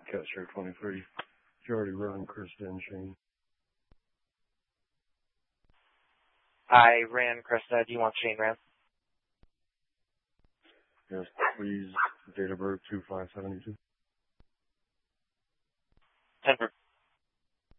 Cat Share 23. Jordy, Ron, Krista, and Shane. I ran Krista. Do you want Shane ran? Yes, please. Date of birth 2572. 10 for